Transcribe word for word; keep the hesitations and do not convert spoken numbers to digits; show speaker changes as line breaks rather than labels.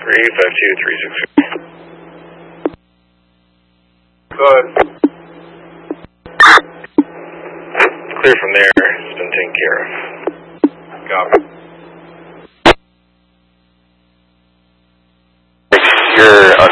three five two three six six.
Go ahead.
Clear from there. It's been taken care of.
Copy.
You're